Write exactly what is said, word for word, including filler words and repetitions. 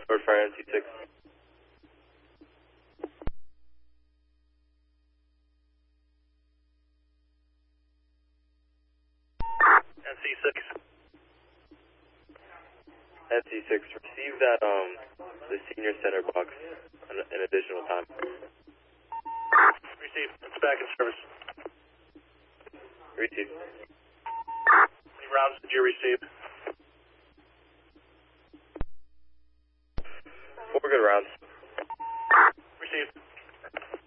Or Fire N C six. N C six. N C six, receive that, um, the senior center box an, an additional time. Receive. It's back in service. Receive. How many rounds did you receive? Four good rounds. Receive.